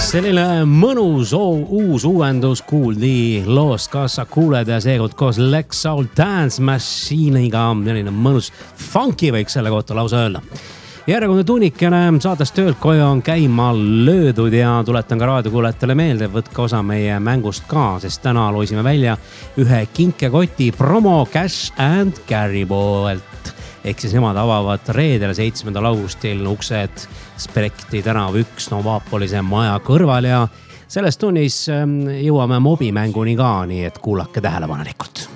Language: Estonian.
selline mõnus uus uuendus kuuldi loost Casa Kuuled ja seekord koos Lex Soul Dance Machine'iga. Selline mõnus funky võiks selle kohta lausa öelda. Järjekordne tunnikene saates töölt koju on käima löödud ja tuletan ka raadiokuulajatele meelde, võtke osa meie mängust ka, sest täna loisime välja ühe kinkekoti promo Cash and Carry poolelt. Ehk siis nemad avavad reedel 7. augustil uksed Spekti tänav 1 Novapolise maja kõrval ja selles tunnis jõuame mobimänguni ka, nii et kuulake tähelepanelikult.